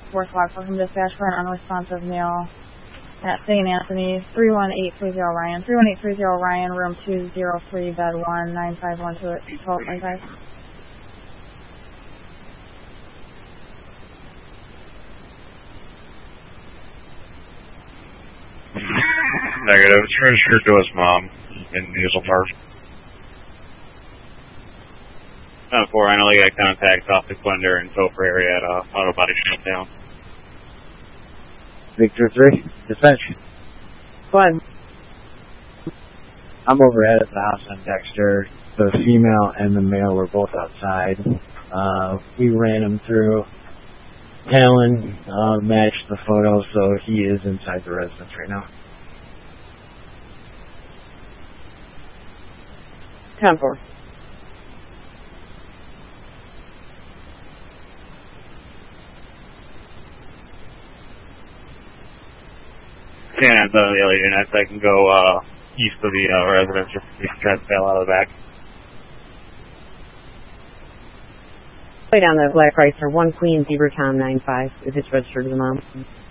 4th log from dispatch for an unresponsive male at St. Anthony, 31830 Ryan. 31830 Ryan, room 203, bed 1, 9512 at 1225. Negative. It's registered to his mom in Hazelpark. 4, I know they got contact off the Quender and Topher area at auto body shop down. Victor 3, dispatch. Fine. I'm overhead at the house on Dexter. The female and the male were both outside. We ran him through. Talon matched the photo, so he is inside the residence right now. 10-4. Yeah, the other units, I can go east of the residence just to try to bail out of the back. Play down the Black Chrysler, 1 Queen, Zebra Tom 95, if it's registered to the mom.